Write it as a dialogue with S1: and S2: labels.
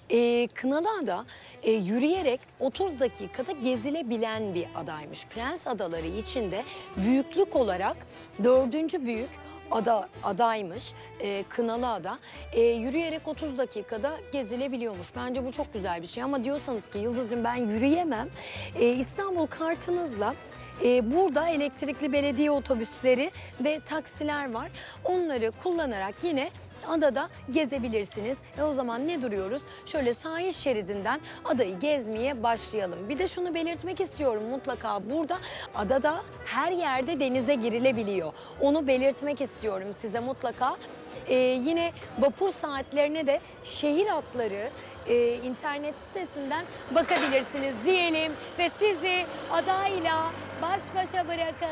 S1: Kınalıada yürüyerek 30 dakikada gezilebilen bir adaymış. Prens Adaları içinde büyüklük olarak 4. büyük adaymış Kınalıada. Yürüyerek 30 dakikada gezilebiliyormuş. Bence bu çok güzel bir şey ama diyorsanız ki Yıldız'cığım ben yürüyemem. İstanbul kartınızla burada elektrikli belediye otobüsleri ve taksiler var. Onları kullanarak yine adada gezebilirsiniz. O zaman ne duruyoruz? Şöyle sahil şeridinden adayı gezmeye başlayalım. Bir de şunu belirtmek istiyorum, mutlaka burada adada her yerde denize girilebiliyor. Onu belirtmek istiyorum size mutlaka. Yine vapur saatlerine de şehir hatları internet sitesinden bakabilirsiniz diyelim ve sizi adayla baş başa bırakalım.